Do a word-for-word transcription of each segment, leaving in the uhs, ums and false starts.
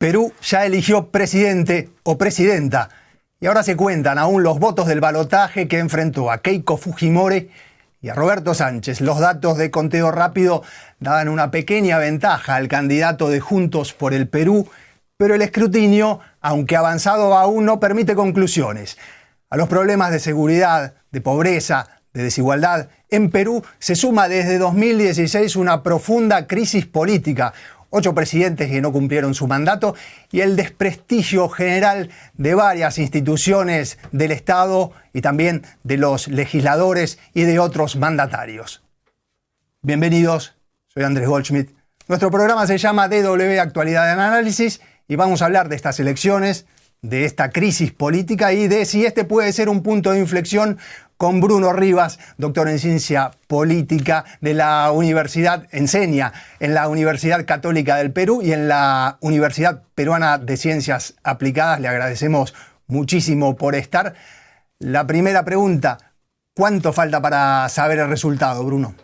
Perú ya eligió presidente o presidenta y ahora se cuentan aún los votos del balotaje que enfrentó a Keiko Fujimori y a Roberto Sánchez. Los datos de conteo rápido daban una pequeña ventaja al candidato de Juntos por el Perú, pero el escrutinio, aunque avanzado aún, no permite conclusiones. A los problemas de seguridad, de pobreza, de desigualdad, en Perú se suma desde dos mil dieciséis una profunda crisis política, ocho presidentes que no cumplieron su mandato y el desprestigio general de varias instituciones del Estado y también de los legisladores y de otros mandatarios. Bienvenidos, soy Andrés Goldschmidt. Nuestro programa se llama D W Actualidad en Análisis y vamos a hablar de estas elecciones, de esta crisis política y de si este puede ser un punto de inflexión con Bruno Rivas, doctor en Ciencia Política de la Universidad, enseña en la Universidad Católica del Perú y en la Universidad Peruana de Ciencias Aplicadas. Le agradecemos muchísimo por estar. La primera pregunta, ¿cuánto falta para saber el resultado, Bruno?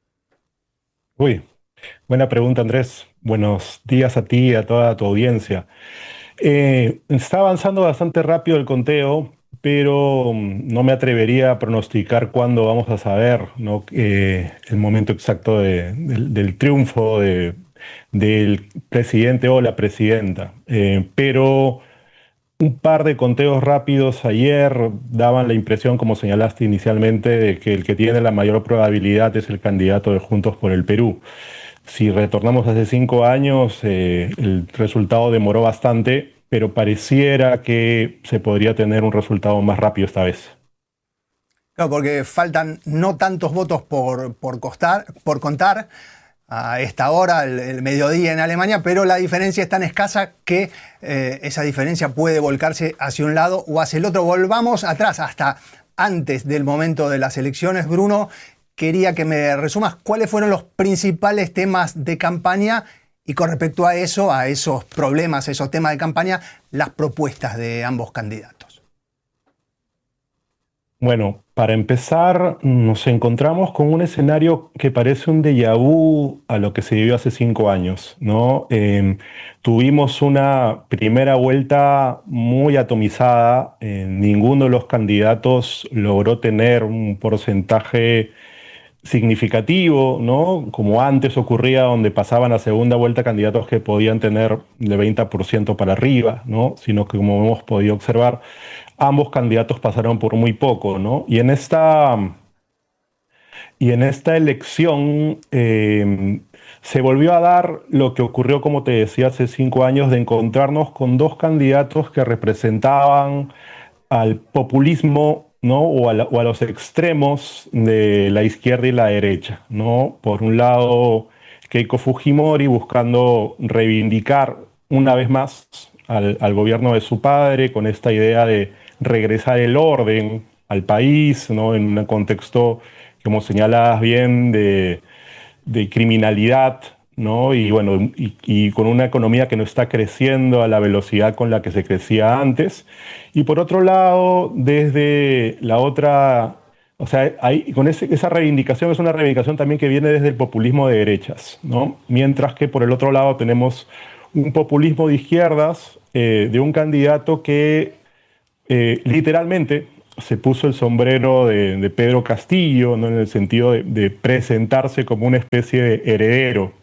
Uy, buena pregunta, Andrés. Buenos días a ti y a toda tu audiencia. Eh, está avanzando bastante rápido el conteo, pero no me atrevería a pronosticar cuándo vamos a saber, ¿no? eh, el momento exacto de, del, del triunfo de, del presidente o la presidenta. Eh, pero un par de conteos rápidos ayer daban la impresión, como señalaste inicialmente, de que el que tiene la mayor probabilidad es el candidato de Juntos por el Perú. Si retornamos hace cinco años, eh, el resultado demoró bastante, pero pareciera que se podría tener un resultado más rápido esta vez. Claro, porque faltan no tantos votos por, por, costar, por contar a esta hora, el, el mediodía en Alemania, pero la diferencia es tan escasa que eh, esa diferencia puede volcarse hacia un lado o hacia el otro. Volvamos atrás, hasta antes del momento de las elecciones, Bruno. Quería que me resumas cuáles fueron los principales temas de campaña y con respecto a eso, a esos problemas, esos temas de campaña, las propuestas de ambos candidatos. Bueno, para empezar, nos encontramos con un escenario que parece un déjà vu a lo que se vivió hace cinco años, ¿no? Eh, tuvimos una primera vuelta muy atomizada, eh, ninguno de los candidatos logró tener un porcentaje significativo, ¿no? Como antes ocurría, donde pasaban a segunda vuelta candidatos que podían tener de veinte por ciento para arriba, ¿no? Sino que, como hemos podido observar, ambos candidatos pasaron por muy poco, ¿no? Y en esta, y en esta elección eh, se volvió a dar lo que ocurrió, como te decía, hace cinco años, de encontrarnos con dos candidatos que representaban al populismo, ¿no? O a, la, o a los extremos de la izquierda y la derecha, ¿no? Por un lado, Keiko Fujimori buscando reivindicar una vez más al, al gobierno de su padre con esta idea de regresar el orden al país, ¿no? En un contexto, como señalabas bien, de, de criminalidad, ¿no? Y bueno, y, y con una economía que no está creciendo a la velocidad con la que se crecía antes. Y por otro lado, desde la otra, o sea, hay, con ese, esa reivindicación es una reivindicación también que viene desde el populismo de derechas, ¿no? Mientras que por el otro lado tenemos un populismo de izquierdas, eh, de un candidato que eh, literalmente se puso el sombrero de, de Pedro Castillo, ¿no? En el sentido de, de presentarse como una especie de heredero.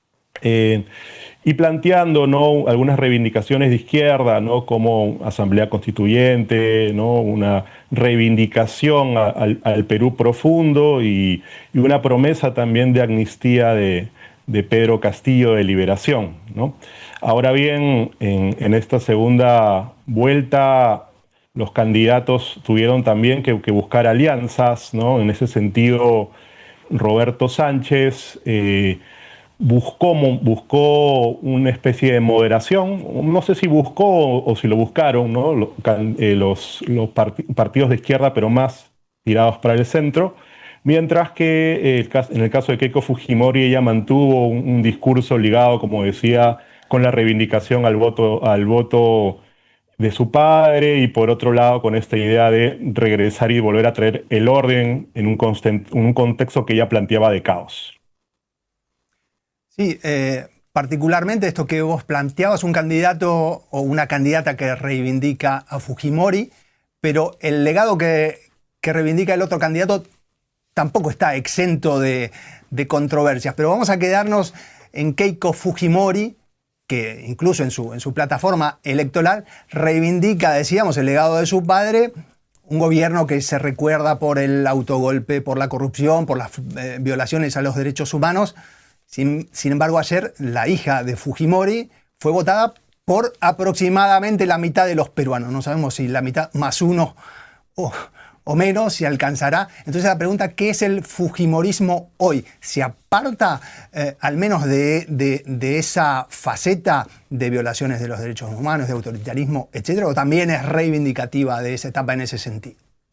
Eh, y planteando, ¿no? algunas reivindicaciones de izquierda, ¿no? Como asamblea constituyente, ¿no? Una reivindicación a, al, al Perú profundo y, y una promesa también de amnistía de, de Pedro Castillo, de liberación, ¿no? Ahora bien, en, en esta segunda vuelta los candidatos tuvieron también que, que buscar alianzas, ¿no? En ese sentido, Roberto Sánchez eh, Buscó, buscó una especie de moderación, no sé si buscó o, o si lo buscaron, ¿no? los, eh, los, los part partidos de izquierda, pero más tirados para el centro, mientras que eh, en el caso de Keiko Fujimori ella mantuvo un, un discurso ligado, como decía, con la reivindicación al voto, al voto de su padre y por otro lado con esta idea de regresar y volver a traer el orden en un, un contexto que ella planteaba de caos. Sí, eh, particularmente esto que vos planteabas, un candidato o una candidata que reivindica a Fujimori, pero el legado que, que reivindica el otro candidato tampoco está exento de, de controversias. Pero vamos a quedarnos en Keiko Fujimori, que incluso en su, en su plataforma electoral reivindica, decíamos, el legado de su padre, un gobierno que se recuerda por el autogolpe, por la corrupción, por las eh, violaciones a los derechos humanos. Sin, sin embargo, ayer la hija de Fujimori fue votada por aproximadamente la mitad de los peruanos. No sabemos si la mitad más uno o, o menos, si alcanzará. Entonces la pregunta, ¿qué es el fujimorismo hoy? ¿Se aparta eh, al menos de, de, de esa faceta de violaciones de los derechos humanos, de autoritarismo, etcétera, o también es reivindicativa de esa etapa en ese sentido?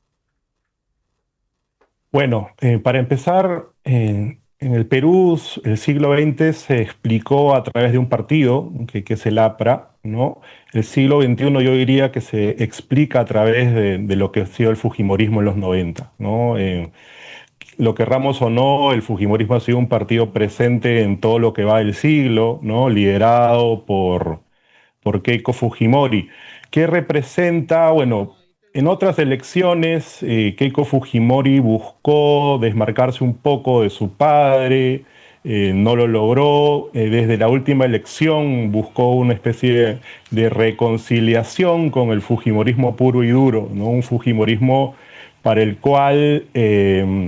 Bueno, eh, para empezar, eh, en el Perú el siglo veinte se explicó a través de un partido, que, que es el APRA, ¿no? El siglo veintiuno yo diría que se explica a través de, de lo que ha sido el fujimorismo en los noventa, ¿no? Eh, lo querramos o no, el fujimorismo ha sido un partido presente en todo lo que va del siglo, ¿no? Liderado por, por Keiko Fujimori. ¿Qué representa? Bueno, en otras elecciones, eh, Keiko Fujimori buscó desmarcarse un poco de su padre, eh, no lo logró. Eh, desde la última elección buscó una especie de, de reconciliación con el fujimorismo puro y duro, ¿no? Un fujimorismo para el cual eh,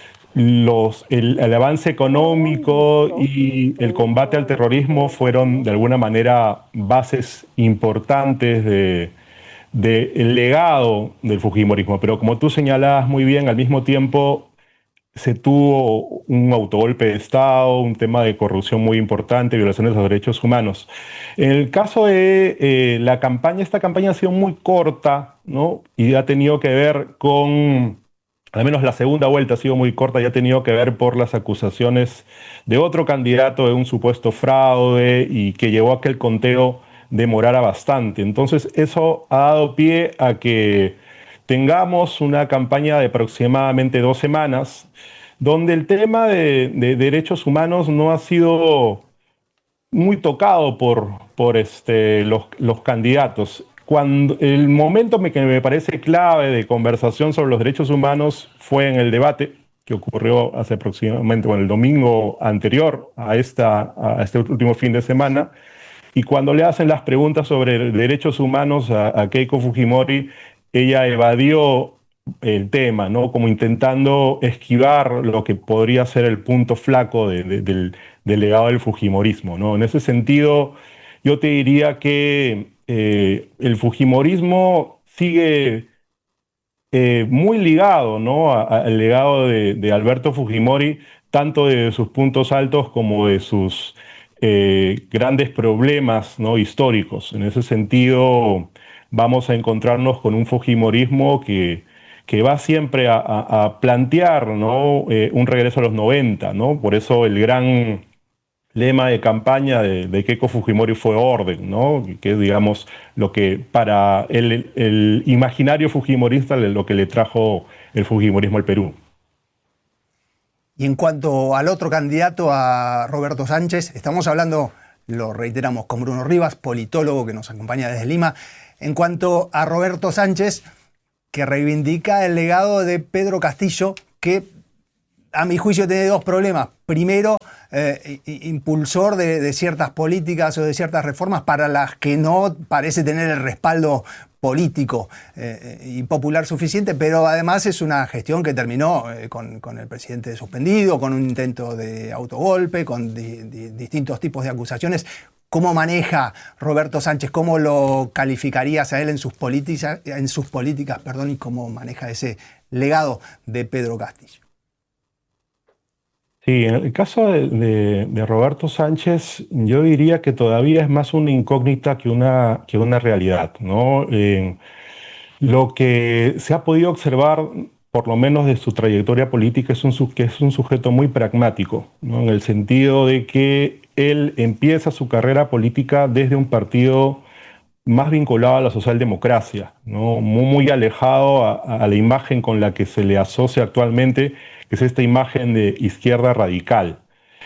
los, el, el avance económico y el combate al terrorismo fueron de alguna manera bases importantes de del legado del fujimorismo, pero como tú señalabas muy bien, al mismo tiempo se tuvo un autogolpe de Estado, un tema de corrupción muy importante, violaciones de los derechos humanos. En el caso de eh, la campaña, esta campaña ha sido muy corta, ¿no? Y ha tenido que ver con, al menos la segunda vuelta ha sido muy corta y ha tenido que ver por las acusaciones de otro candidato de un supuesto fraude y que llevó a que el conteo demorara bastante. Entonces eso ha dado pie a que tengamos una campaña de aproximadamente dos semanas donde el tema de, de derechos humanos no ha sido muy tocado por, por este, los, los candidatos. Cuando, el momento que me parece clave de conversación sobre los derechos humanos fue en el debate que ocurrió hace aproximadamente, bueno, el domingo anterior a, esta, a este último fin de semana. Y cuando le hacen las preguntas sobre derechos humanos a, a Keiko Fujimori, ella evadió el tema, ¿no? Como intentando esquivar lo que podría ser el punto flaco de, de, del, del legado del fujimorismo, ¿no? En ese sentido, yo te diría que eh, el fujimorismo sigue eh, muy ligado, ¿no? a, a, al legado de, de Alberto Fujimori, tanto de sus puntos altos como de sus Eh, grandes problemas, ¿no? históricos. En ese sentido, vamos a encontrarnos con un fujimorismo que, que va siempre a, a, a plantear, ¿no? eh, un regreso a los noventa, ¿no? Por eso el gran lema de campaña de, de Keiko Fujimori fue orden, ¿no? Que es, digamos, lo que para el, el imaginario fujimorista lo que le trajo el fujimorismo al Perú. Y en cuanto al otro candidato, a Roberto Sánchez, estamos hablando, lo reiteramos, con Bruno Rivas, politólogo que nos acompaña desde Lima. En cuanto a Roberto Sánchez, que reivindica el legado de Pedro Castillo, que a mi juicio tiene dos problemas. Primero, eh, impulsor de, de ciertas políticas o de ciertas reformas para las que no parece tener el respaldo político eh, y popular suficiente, pero además es una gestión que terminó eh, con, con el presidente suspendido, con un intento de autogolpe, con di, di, distintos tipos de acusaciones. ¿Cómo maneja Roberto Sánchez? ¿Cómo lo calificarías a él en sus políticas, en sus políticas, perdón, y cómo maneja ese legado de Pedro Castillo? Sí, en el caso de, de, de Roberto Sánchez, yo diría que todavía es más una incógnita que una, que una realidad, ¿no? Eh, lo que se ha podido observar, por lo menos de su trayectoria política, es un, que es un sujeto muy pragmático, ¿no? En el sentido de que él empieza su carrera política desde un partido más vinculado a la socialdemocracia, ¿no? Muy, muy alejado a, a la imagen con la que se le asocia actualmente, que es esta imagen de izquierda radical.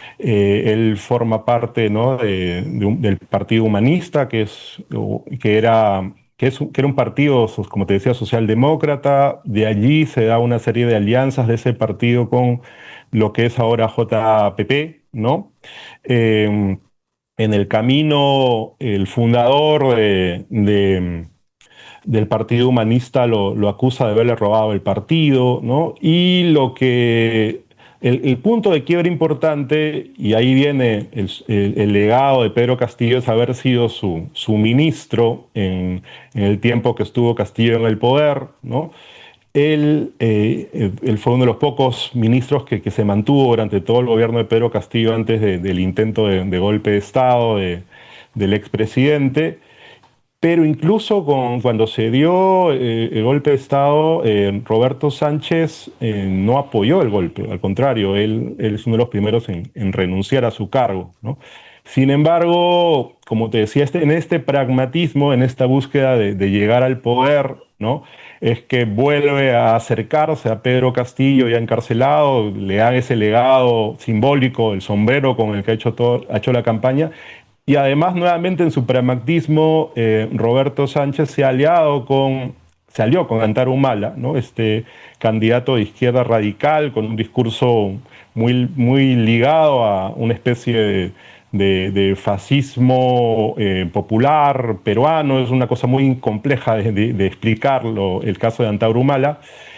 Eh, él forma parte, ¿no? de, de un- del Partido Humanista, que, es, o- que, era, que, es, un- que era un partido, so- como te decía, socialdemócrata. De allí se da una serie de alianzas de ese partido con lo que es ahora J P P, ¿no? Eh, en el camino, el fundador de, de- del Partido Humanista lo, lo acusa de haberle robado el partido, ¿no? Y lo que el, el punto de quiebre importante, y ahí viene el, el- el legado de Pedro Castillo, es haber sido su, su ministro en, en el tiempo que estuvo Castillo en el poder, ¿no? Él, eh, él fue uno de los pocos ministros que, que se mantuvo durante todo el gobierno de Pedro Castillo antes de- del intento de, de golpe de Estado de- del expresidente. Pero incluso con, cuando se dio eh, el golpe de Estado, eh, Roberto Sánchez eh, no apoyó el golpe, al contrario, él, él es uno de los primeros en, en renunciar a su cargo, ¿no? Sin embargo, como te decía, este, en este pragmatismo, en esta búsqueda de, de llegar al poder, ¿no? Es que vuelve a acercarse a Pedro Castillo ya encarcelado, le da ese legado simbólico, el sombrero con el que ha hecho, todo, ha hecho la campaña, y además, nuevamente en su pragmatismo, eh, Roberto Sánchez se ha aliado con, se alió con Antar Humala, ¿no? Este candidato de izquierda radical con un discurso muy, muy ligado a una especie de, de- de fascismo eh, popular peruano. Es una cosa muy compleja de, de- de explicarlo, el caso de Antar Humala.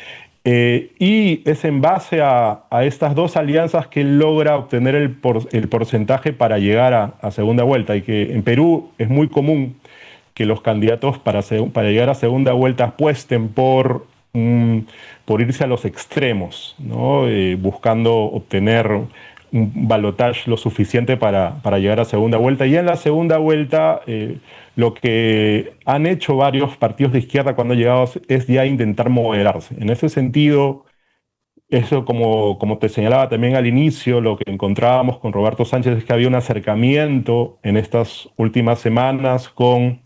Eh, y es en base a, a estas dos alianzas que él logra obtener el, por- el porcentaje para llegar a, a segunda vuelta. Y que en Perú es muy común que los candidatos para, seg- para llegar a segunda vuelta apuesten por, mm, por irse a los extremos, ¿no? Eh, buscando obtener un balotaje lo suficiente para, para llegar a segunda vuelta. Y en la segunda vuelta, eh, lo que han hecho varios partidos de izquierda cuando han llegado es ya intentar moderarse. En ese sentido, eso como, como te señalaba también al inicio, lo que encontrábamos con Roberto Sánchez es que había un acercamiento en estas últimas semanas con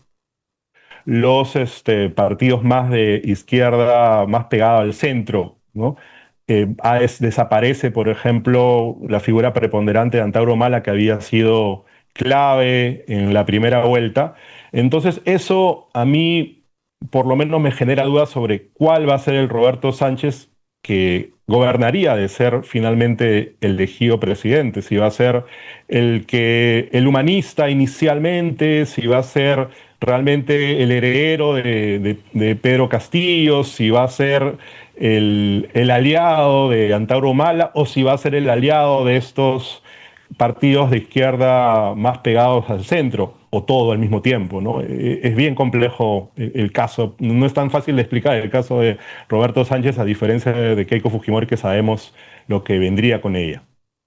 los este, partidos más de izquierda, más pegados al centro, ¿no? Eh, ah, es- desaparece, por ejemplo, la figura preponderante de Antauro Mala, que había sido clave en la primera vuelta. Entonces, eso a mí, por lo menos, me genera dudas sobre cuál va a ser el Roberto Sánchez que gobernaría de ser finalmente elegido presidente, si va a ser el que el humanista inicialmente, si va a ser realmente el heredero de, de- de Pedro Castillo, si va a ser el, el aliado de Antauro Humala o si va a ser el aliado de estos partidos de izquierda más pegados al centro, o todo al mismo tiempo, ¿no? Eh, Es bien complejo el, el caso, no es tan fácil de explicar el caso de Roberto Sánchez, a diferencia de, de Keiko Fujimori, que sabemos lo que vendría con ella.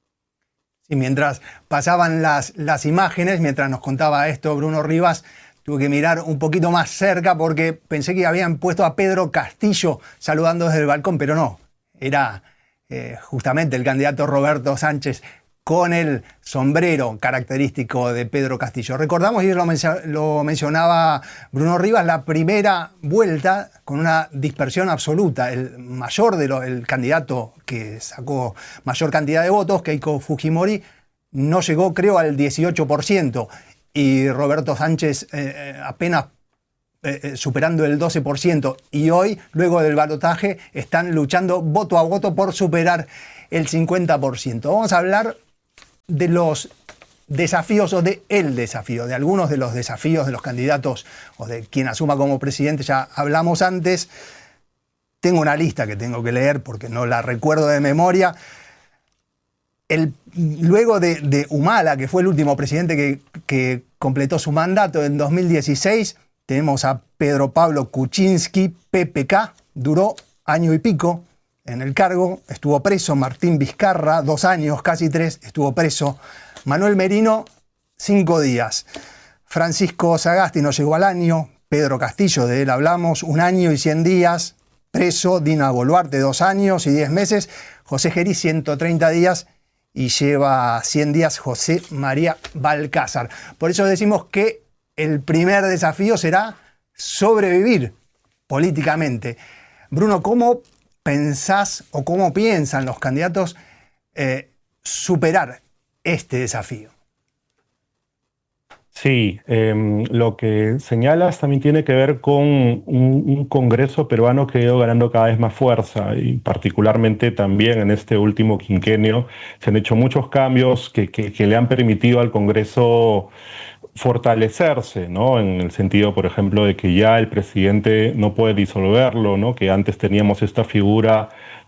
Y mientras pasaban las, las imágenes, mientras nos contaba esto Bruno Rivas, tuve que mirar un poquito más cerca porque pensé que habían puesto a Pedro Castillo saludando desde el balcón, pero no, era eh, justamente el candidato Roberto Sánchez con el sombrero característico de Pedro Castillo. Recordamos, y lo, mencio- lo mencionaba Bruno Rivas, la primera vuelta con una dispersión absoluta. El mayor de los, el candidato que sacó mayor cantidad de votos, Keiko Fujimori, no llegó, creo, al dieciocho por ciento. Y Roberto Sánchez eh, apenas eh, eh, superando el doce por ciento. Y hoy, luego del balotaje, están luchando voto a voto por superar el cincuenta por ciento. Vamos a hablar de los desafíos o de el desafío, de algunos de los desafíos de los candidatos o de quien asuma como presidente. Ya hablamos antes. Tengo una lista que tengo que leer porque no la recuerdo de memoria. El, luego de, de Humala, que fue el último presidente que, que completó su mandato en dos mil dieciséis, tenemos a Pedro Pablo Kuczynski, P P K, duró año y pico en el cargo, estuvo preso. Martín Vizcarra, dos años, casi tres, estuvo preso. Manuel Merino, cinco días. Francisco Sagasti no llegó al año. Pedro Castillo, de él hablamos, un año y cien días, preso. Dina Boluarte, dos años y diez meses. José Gerí, ciento treinta días. Y lleva cien días José María Balcázar. Por eso decimos que el primer desafío será sobrevivir políticamente. Bruno, ¿cómo pensás o cómo piensan los candidatos eh, superar este desafío. Sí, eh, lo que señalas también tiene que ver con un, un Congreso peruano que ha ido ganando cada vez más fuerza y particularmente también en este último quinquenio se han hecho muchos cambios que, que, que le han permitido al Congreso fortalecerse, ¿no? En el sentido, por ejemplo, de que ya el presidente no puede disolverlo, ¿no? Que antes teníamos esta figura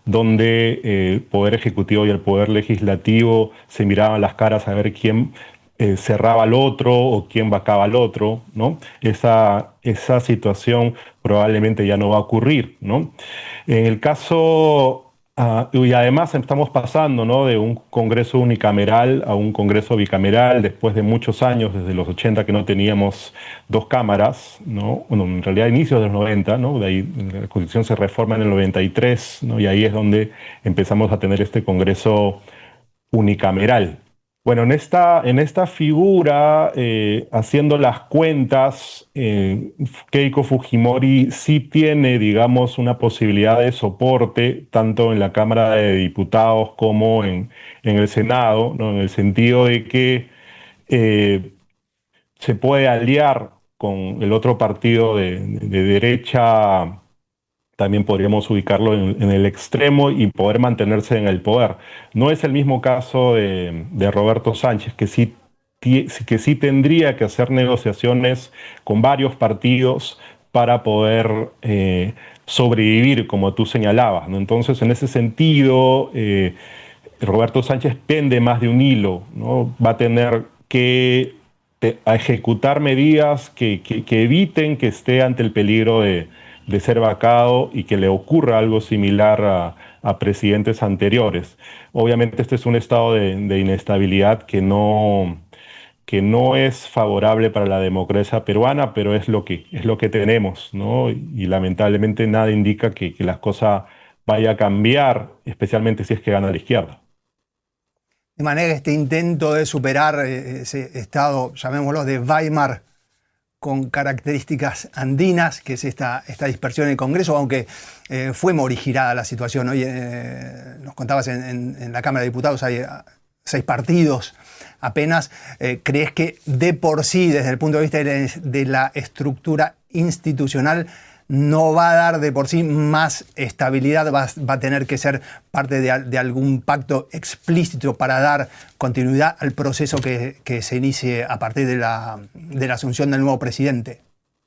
donde eh, el Poder Ejecutivo y el Poder Legislativo se miraban las caras a ver quién eh, cerraba al otro o quién vacaba al otro, ¿no? Esa, esa situación probablemente ya no va a ocurrir, ¿no? En el caso, uh, y además estamos pasando, ¿no? De un Congreso unicameral a un Congreso bicameral después de muchos años, desde los ochenta que no teníamos dos cámaras, ¿no? Bueno, en realidad inicios de los noventa, ¿no? De ahí la Constitución se reforma en el noventa y tres, ¿no? Y ahí es donde empezamos a tener este Congreso unicameral. Bueno, en esta, en esta figura, eh, haciendo las cuentas, eh, Keiko Fujimori sí tiene, digamos, una posibilidad de soporte, tanto en la Cámara de Diputados como en, en el Senado, ¿no? En el sentido de que eh, se puede aliar con el otro partido de, de derecha. También podríamos ubicarlo en, en el extremo y poder mantenerse en el poder. No es el mismo caso de, de Roberto Sánchez, que sí, que sí tendría que hacer negociaciones con varios partidos para poder eh, sobrevivir, como tú señalabas, ¿no? Entonces, en ese sentido, eh, Roberto Sánchez pende más de un hilo, ¿no? Va a tener que te, a ejecutar medidas que, que, que eviten que esté ante el peligro de de ser vacado y que le ocurra algo similar a, a presidentes anteriores. Obviamente este es un estado de, de inestabilidad que no, que no es favorable para la democracia peruana, pero es lo que, es lo que tenemos, ¿no? Y lamentablemente nada indica que, que la cosa vaya a cambiar, especialmente si es que gana la izquierda. De manera que este intento de superar ese estado, llamémoslo, de Weimar, con características andinas, que es esta, esta dispersión en el Congreso, aunque eh, fue morigirada la situación. Hoy eh, nos contabas en, en, en la Cámara de Diputados hay seis partidos apenas. Eh, ¿Crees que de por sí, desde el punto de vista de la, de la estructura institucional, no va a dar de por sí más estabilidad, va, va a tener que ser parte de, de algún pacto explícito para dar continuidad al proceso que, que se inicie a partir de la, de la asunción del nuevo presidente?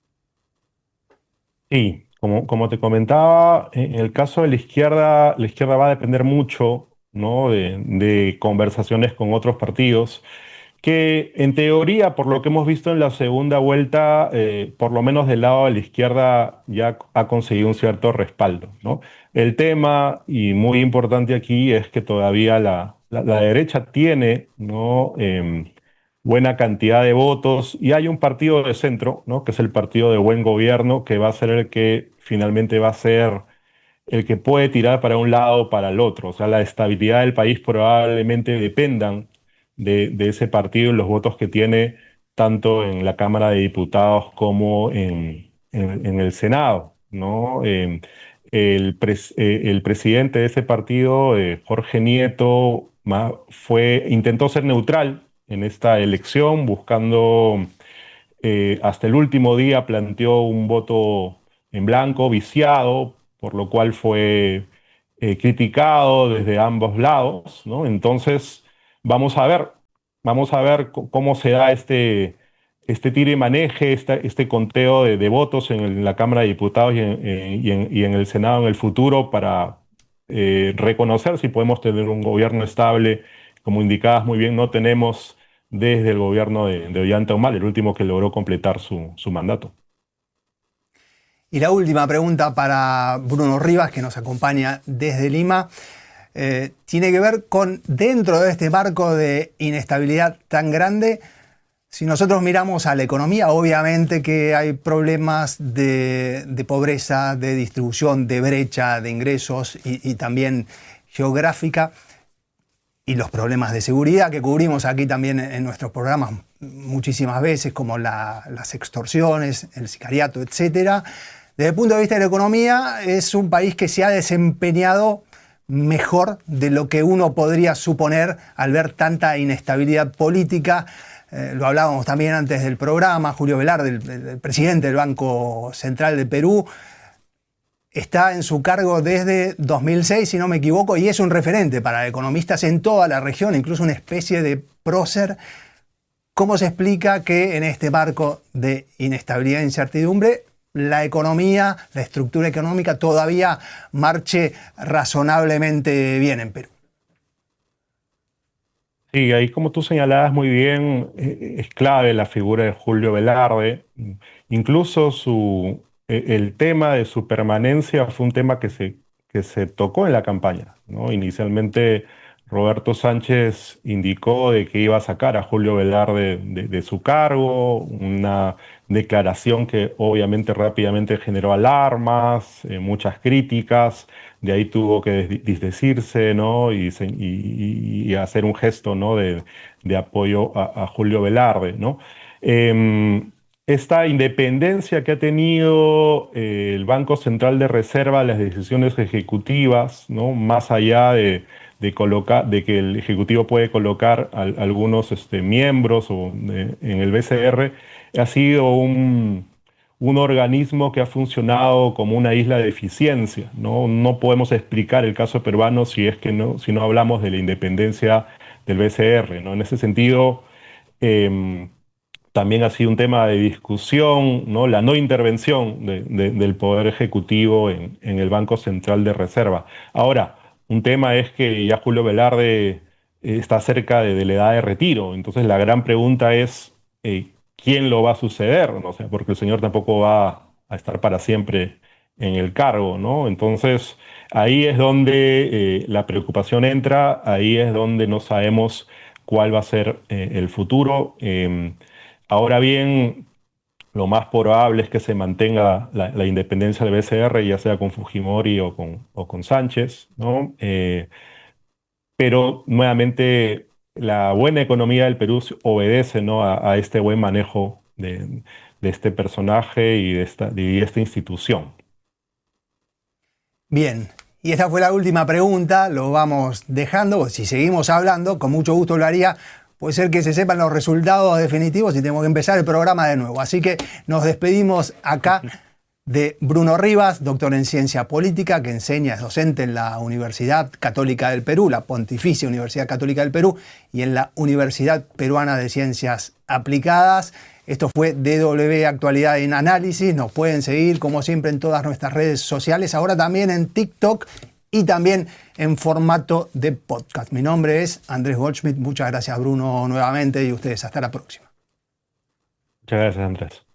Sí, como, como te comentaba, en el caso de la izquierda, la izquierda va a depender mucho, ¿no? de, de conversaciones con otros partidos que en teoría, por lo que hemos visto en la segunda vuelta, eh, por lo menos del lado de la izquierda ya ha conseguido un cierto respaldo, ¿no? El tema, y muy importante aquí, es que todavía la, la, la derecha tiene, ¿no? eh, buena cantidad de votos y hay un partido de centro, ¿no? Que es el partido de buen gobierno, que va a ser el que finalmente va a ser el que puede tirar para un lado o para el otro. O sea, la estabilidad del país probablemente dependan de, de ese partido y los votos que tiene tanto en la Cámara de Diputados como en, en, en el Senado, ¿no? Eh, el, pres, eh, el presidente de ese partido, eh, Jorge Nieto, fue, intentó ser neutral en esta elección, buscando, eh, hasta el último día planteó un voto en blanco, viciado, por lo cual fue eh, criticado desde ambos lados, ¿no? Entonces, vamos a ver, vamos a ver cómo se da este, este tire y maneje, este, este conteo de, de votos en, el, en la Cámara de Diputados y en, eh, y, en, y en el Senado en el futuro para eh, reconocer si podemos tener un gobierno estable. Como indicabas muy bien, no tenemos desde el gobierno de, de Ollanta Humala, el último que logró completar su, su mandato. Y la última pregunta para Bruno Rivas, que nos acompaña desde Lima, eh, tiene que ver con, dentro de este marco de inestabilidad tan grande, si nosotros miramos a la economía, obviamente que hay problemas de, de pobreza, de distribución, de brecha de ingresos y, y también geográfica, y los problemas de seguridad que cubrimos aquí también en nuestros programas muchísimas veces, como la, las extorsiones, el sicariato, etcétera. Desde el punto de vista de la economía, es un país que se ha desempeñado mejor de lo que uno podría suponer al ver tanta inestabilidad política. Eh, lo hablábamos también antes del programa, Julio Velarde, el, el presidente del Banco Central de Perú, está en su cargo desde dos mil seis, si no me equivoco, y es un referente para economistas en toda la región, incluso una especie de prócer. ¿Cómo se explica que en este marco de inestabilidad e incertidumbre la economía, la estructura económica todavía marche razonablemente bien en Perú? Sí, ahí como tú señalabas muy bien, eh, es clave la figura de Julio Velarde. Incluso su, eh, el tema de su permanencia fue un tema que se, que se tocó en la campaña, ¿no? Inicialmente Roberto Sánchez indicó de que iba a sacar a Julio Velarde de, de su cargo, una declaración que obviamente rápidamente generó alarmas, eh, muchas críticas. De ahí tuvo que des- desdecirse, ¿no? Y, se- y- y hacer un gesto, ¿no? de, de apoyo a, a Julio Velarde, ¿no? Em, esta independencia que ha tenido eh, el Banco Central de Reserva, las decisiones ejecutivas, ¿no? Más allá de, de colocar, de que el Ejecutivo puede colocar al- algunos este, miembros o, de- en el B C R, ha sido un un organismo que ha funcionado como una isla de eficiencia, ¿no? No podemos explicar el caso peruano si es que no, si no hablamos de la independencia del B C R, ¿no? En ese sentido, em, también ha sido un tema de discusión, ¿no? La no intervención de- de- del Poder Ejecutivo en, en el Banco Central de Reserva. Ahora, un tema es que ya Julio Velarde eh, está cerca de, de la edad de retiro, entonces la gran pregunta es, eh, ¿quién lo va a suceder? ¿No? O sea, porque el señor tampoco va a estar para siempre en el cargo, ¿no? Entonces, ahí es donde eh, la preocupación entra, ahí es donde no sabemos cuál va a ser eh, el futuro. Em, Ahora bien, lo más probable es que se mantenga la, la independencia del B C R, ya sea con Fujimori o con, o con Sánchez, ¿no? Eh, pero nuevamente la buena economía del Perú se- obedece, ¿no? a, a este buen manejo de, de este personaje y de esta, de esta institución. Bien, y esta fue la última pregunta, lo vamos dejando, si seguimos hablando, con mucho gusto lo haría. Puede ser que se sepan los resultados definitivos y tenemos que empezar el programa de nuevo. Así que nos despedimos acá de Bruno Rivas, doctor en Ciencia Política, que enseña, es docente en la Universidad Católica del Perú, la Pontificia Universidad Católica del Perú, y en la Universidad Peruana de Ciencias Aplicadas. Esto fue D W Actualidad en Análisis. Nos pueden seguir, como siempre, en todas nuestras redes sociales, ahora también en TikTok y también en formato de podcast. Mi nombre es Andrés Goldschmidt. Muchas gracias, Bruno, nuevamente, y ustedes. Hasta la próxima. Muchas gracias, Andrés.